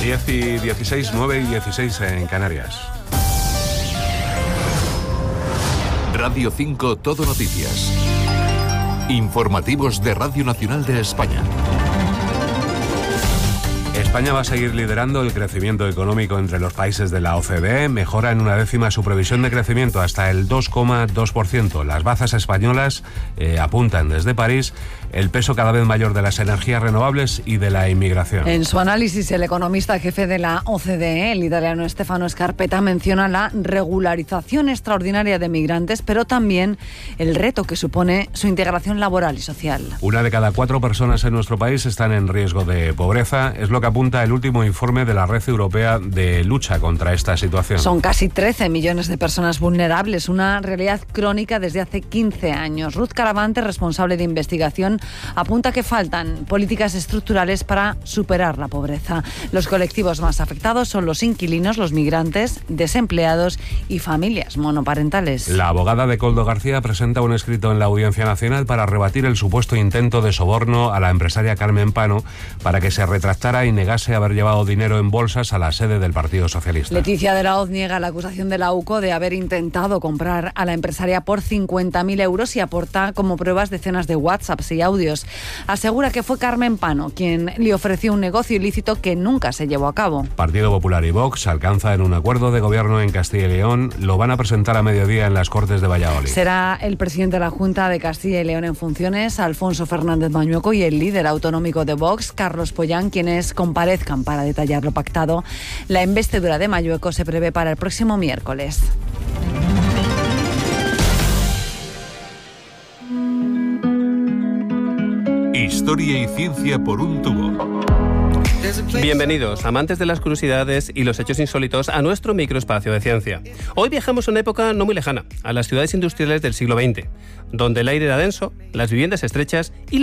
10 y 16, 9 y 16 en Canarias. Radio 5 Todo Noticias. Informativos de Radio Nacional de España. España va a seguir liderando el crecimiento económico entre los países de la OCDE. Mejora en 1/10 su previsión de crecimiento hasta el 2,2%. Las bazas españolas apuntan desde París el peso cada vez mayor de las energías renovables y de la inmigración. En su análisis, el economista jefe de la OCDE, el italiano Stefano Scarpetta, menciona la regularización extraordinaria de migrantes, pero también el reto que supone su integración laboral y social. 1 de cada 4 personas en nuestro país están en riesgo de pobreza. Es lo que apunta el último informe de la Red Europea de Lucha contra esta situación. Son casi 13 millones de personas vulnerables, una realidad crónica desde hace 15 años. Ruth Caravante, responsable de investigación, apunta que faltan políticas estructurales para superar la pobreza. Los colectivos más afectados son los inquilinos, los migrantes, desempleados y familias monoparentales. La abogada de Koldo García presenta un escrito en la Audiencia Nacional para rebatir el supuesto intento de soborno a la empresaria Carmen Pano para que se retractara y negase haber llevado dinero en bolsas a la sede del Partido Socialista. Leticia de la Hoz niega la acusación de la UCO de haber intentado comprar a la empresaria por 50.000 euros y aporta como pruebas decenas de WhatsApps y audios. Asegura que fue Carmen Pano quien le ofreció un negocio ilícito que nunca se llevó a cabo. Partido Popular y Vox alcanzan un acuerdo de gobierno en Castilla y León. Lo van a presentar a mediodía en las Cortes de Valladolid. Será el presidente de la Junta de Castilla y León en funciones, Alfonso Fernández Mañueco, y el líder autonómico de Vox, Carlos Pollán, quienes comparezcan para detallar lo pactado. La investidura de Mañueco se prevé para el próximo miércoles. Historia y ciencia por un tubo. Bienvenidos, amantes de las curiosidades y los hechos insólitos, a nuestro microespacio de ciencia. Hoy viajamos a una época no muy lejana, a las ciudades industriales del siglo XX, donde el aire era denso, las viviendas estrechas y